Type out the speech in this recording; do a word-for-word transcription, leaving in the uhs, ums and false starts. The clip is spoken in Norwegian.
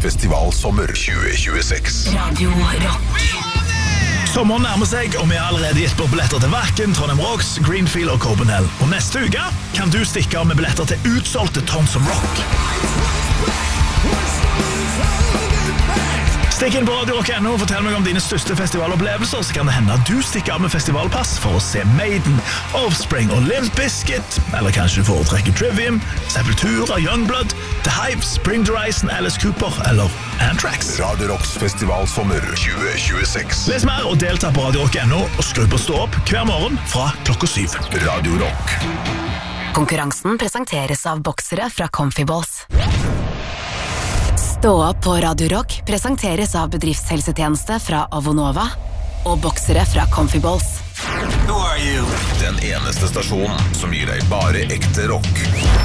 Festivalsommer tjue tjueseks. Radio Rock. Sommeren nærmer seg, og vi har allerede gitt bort billetter til Vakken, Trondheim Rocks, Greenfield og Copenhagen. Og neste uke kan du stikke av med billetter til utsolgte Tons of Rock. Stikk inn på Radio Rock punkt no og fortell meg om dine største festivalopplevelser, så kan det hende at du stikker av med festivalpass for å se Maiden, Offspring og Limp Bizkit, eller kanskje du foretrekker Trivium, Sepultura, Youngblood, The Hives, Bring the Horizon, Alice Cooper eller Anthrax. Radio Rocks Festivalsommer tjue tjueseks. Les mer og delta på Radio Rock punkt no og skru på stå opp hver morgen fra klokka syv. Radio Rock. Konkurransen presenteres av boksere fra Comfy Balls. Stå opp på Radio Rock presenteres av bedriftshelsetjeneste fra Avonova og boksere fra Comfy Balls. Who are you? Den eneste stasjonen som gir deg bare ekte rock.